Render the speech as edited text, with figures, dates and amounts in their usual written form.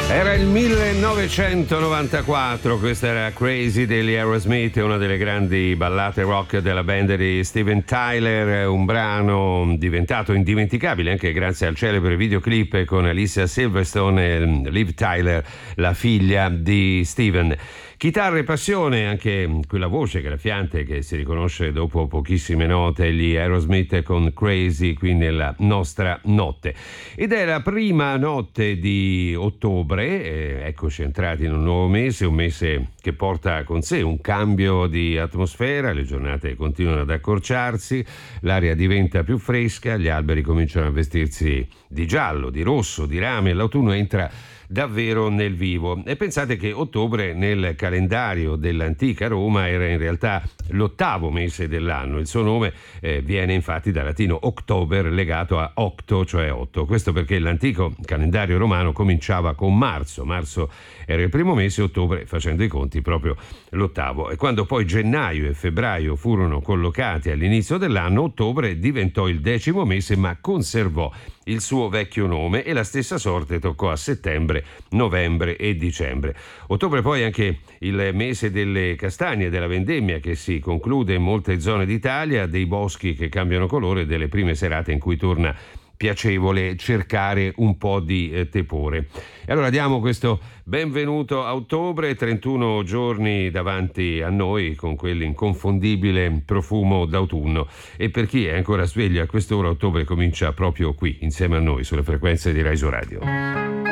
Era il 1994, questa era Crazy degli Aerosmith, una delle grandi ballate rock della band di Steven Tyler, un brano diventato indimenticabile anche grazie al celebre videoclip con Alicia Silverstone e Liv Tyler, la figlia di Steven. Chitarra e passione, anche quella voce graffiante che si riconosce dopo pochissime note, gli Aerosmith con Crazy qui nella nostra notte. Ed è la prima notte di ottobre, eccoci entrati in un nuovo mese, un mese che porta con sé un cambio di atmosfera, le giornate continuano ad accorciarsi, l'aria diventa più fresca, gli alberi cominciano a vestirsi di giallo, di rosso, di rame, l'autunno entra davvero nel vivo. E pensate che ottobre nel calendario dell'antica Roma era in realtà l'8° mese dell'anno. Il suo nome viene infatti dal latino October, legato a octo, cioè 8. Questo perché l'antico calendario romano cominciava con marzo. Marzo era il primo mese, ottobre, facendo i conti, proprio l'8°. E quando poi gennaio e febbraio furono collocati all'inizio dell'anno, ottobre diventò il 10° mese, ma conservò il suo vecchio nome, e la stessa sorte toccò a settembre, novembre e dicembre. Ottobre poi è anche il mese delle castagne, della vendemmia che si conclude in molte zone d'Italia, dei boschi che cambiano colore, delle prime serate in cui torna piacevole cercare un po' di tepore. E allora diamo questo benvenuto a ottobre, 31 giorni davanti a noi con quell'inconfondibile profumo d'autunno, e per chi è ancora sveglio a quest'ora, ottobre comincia proprio qui insieme a noi sulle frequenze di Rai Radio.